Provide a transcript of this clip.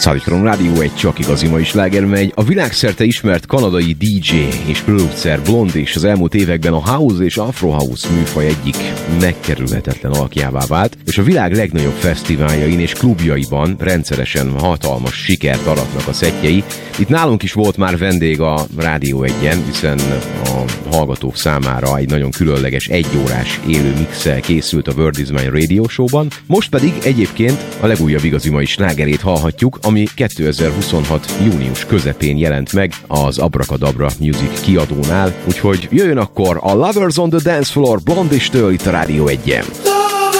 Szállítom Rádió egy csak igazi mai sláger megy. A világszerte ismert kanadai DJ és producer Blondie az elmúlt években a house és afro house műfaj egyik megkerülhetetlen alakjává vált, és a világ legnagyobb fesztiváljain és klubjaiban rendszeresen hatalmas sikert aratnak a szettjei. Itt nálunk is volt már vendég a Rádió 1-en, hiszen a hallgatók számára egy nagyon különleges egyórás élő mixel készült a World Is Mine Radio Show-ban. Most pedig egyébként a legújabb igazi mai slágerét hallhatjuk, ami 2026. június közepén jelent meg az Abracadabra Music kiadónál, úgyhogy jöjjön akkor a Lovers on the Dance Floor Blondie-től itt a Rádió 1-en.